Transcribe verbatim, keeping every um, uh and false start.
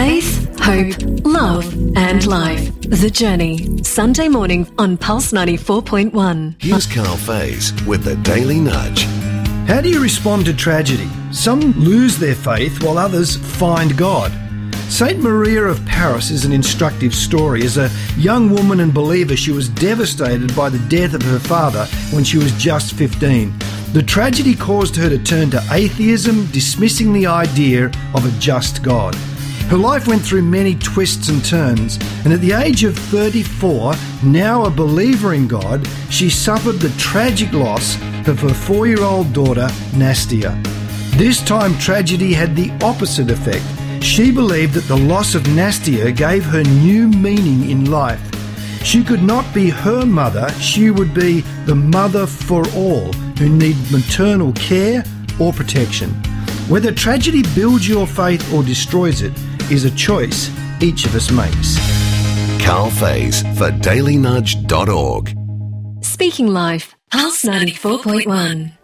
Faith, hope, love and life. The Journey. Sunday morning on Pulse ninety-four point one. Here's Carl Faze with the Daily Nudge. How do you respond to tragedy? Some lose their faith while others find God. Saint Maria of Paris is an instructive story. As a young woman and believer, she was devastated by the death of her father when she was just fifteen. The tragedy caused her to turn to atheism, dismissing the idea of a just God. Her life went through many twists and turns, and at the age of thirty-four, now a believer in God, she suffered the tragic loss of her four-year-old daughter, Nastia. This time, tragedy had the opposite effect. She believed that the loss of Nastia gave her new meaning in life. She could not be her mother, she would be the mother for all who need maternal care or protection. Whether tragedy builds your faith or destroys it is a choice each of us makes. Carl Faze for daily nudge dot org. Speaking Life. Pulse ninety-four point one.